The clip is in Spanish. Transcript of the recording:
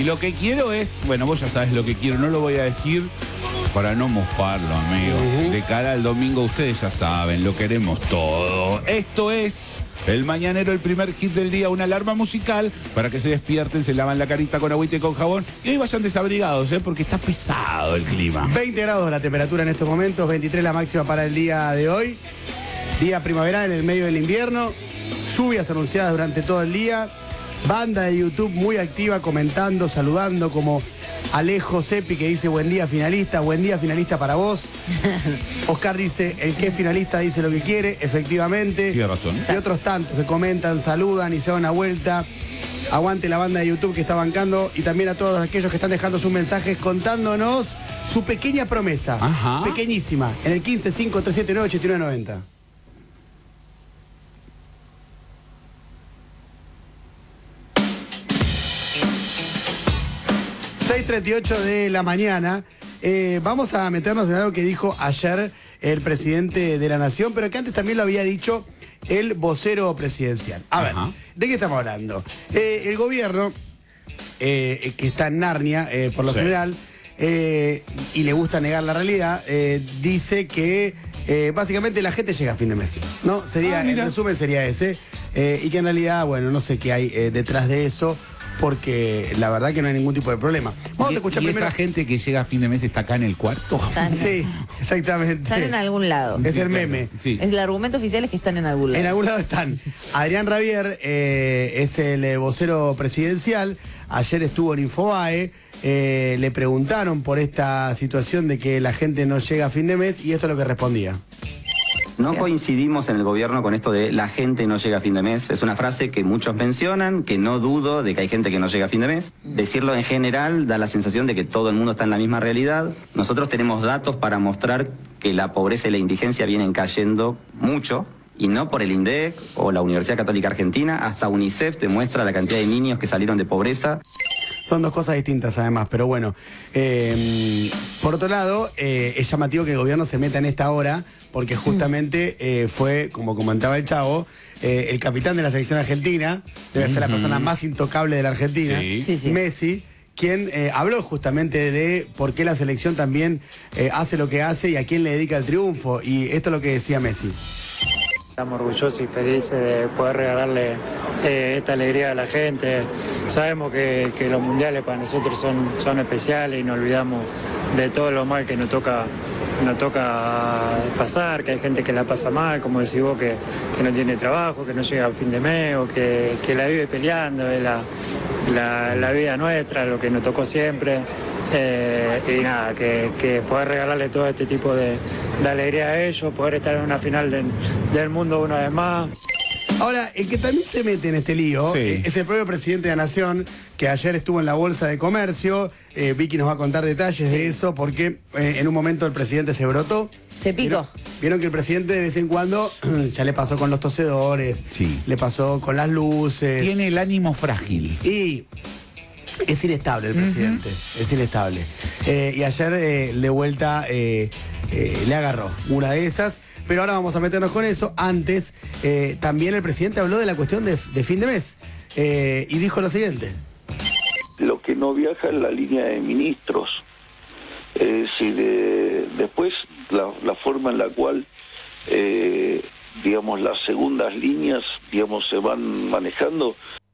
lo que quiero es, bueno, vos ya sabés lo que quiero, no lo voy a decir para no mofarlo, amigo. De cara al domingo ustedes ya saben, lo queremos todo. Esto es El Mañanero, el primer hit del día, una alarma musical para que se despierten, se lavan la carita con agüita y con jabón. Y hoy vayan desabrigados, porque está pesado el clima. 20 grados la temperatura en estos momentos, 23 la máxima para el día de hoy. Día primaveral en el medio del invierno. Lluvias anunciadas durante todo el día. Banda de YouTube muy activa, comentando, saludando, como Alejo Sepi, que dice buen día finalista para vos. Oscar dice, el que es finalista dice lo que quiere, efectivamente. Tiene razón. Y otros tantos que comentan, saludan y se dan una vuelta. Aguante la banda de YouTube que está bancando, y también a todos aquellos que están dejando sus mensajes contándonos su pequeña promesa. Ajá. Pequeñísima, en el 1553798990. 6:38 de la mañana. Vamos a meternos en algo que dijo ayer el presidente de la Nación, pero que antes también lo había dicho el vocero presidencial. A ver, ¿de qué estamos hablando? El gobierno, que está en Narnia, por lo general, y le gusta negar la realidad, dice que básicamente la gente llega a fin de mes, ¿no? Sería, el resumen sería ese, y que en realidad, bueno, no sé qué hay detrás de eso, porque la verdad que no hay ningún tipo de problema. Vamos a escuchar primero. ¿Esa gente que llega a fin de mes está acá en el cuarto? Sí, exactamente. Están en algún lado. Es el meme. Sí. El argumento oficial es que están en algún lado. En algún lado están. Adrián Rabier es el vocero presidencial. Ayer estuvo en Infobae. Le preguntaron por esta situación de que la gente no llega a fin de mes, y esto es lo que respondía. No coincidimos en el gobierno con esto de la gente no llega a fin de mes. Es una frase que muchos mencionan, que no dudo de que hay gente que no llega a fin de mes. Decirlo en general da la sensación de que todo el mundo está en la misma realidad. Nosotros tenemos datos para mostrar que la pobreza y la indigencia vienen cayendo mucho, y no por el INDEC o la Universidad Católica Argentina, hasta UNICEF demuestra la cantidad de niños que salieron de pobreza. Son dos cosas distintas además, pero bueno. Por otro lado, es llamativo que el gobierno se meta en esta hora, porque justamente fue, como comentaba el Chavo, el capitán de la selección argentina, debe ser la persona más intocable de la Argentina, Messi, quien habló justamente de por qué la selección también hace lo que hace y a quién le dedica el triunfo. Y esto es lo que decía Messi. Estamos orgullosos y felices de poder regalarle esta alegría a la gente. Sabemos que los mundiales para nosotros son especiales y nos olvidamos de todo lo mal que nos toca pasar, que hay gente que la pasa mal, como decís vos, que no tiene trabajo, que no llega a fin de mes, o que la vive peleando, es la vida nuestra, lo que nos tocó siempre. Y nada, que poder regalarle todo este tipo de alegría a ellos, poder estar en una final del mundo una vez más. Ahora, el que también se mete en este lío es el propio presidente de la Nación, que ayer estuvo en la Bolsa de Comercio. Vicky nos va a contar detalles de eso, porque en un momento el presidente se brotó. Se picó. Vieron que el presidente de vez en cuando, ya le pasó con los tosedores, le pasó con las luces. Tiene el ánimo frágil. Y es inestable el presidente, es inestable. Y ayer de vuelta le agarró una de esas, pero ahora vamos a meternos con eso. Antes, también el presidente habló de la cuestión de fin de mes, y dijo lo siguiente. Lo que no viaja en la línea de ministros, es decir, después la forma en la cual, digamos, las segundas líneas, digamos, se van manejando.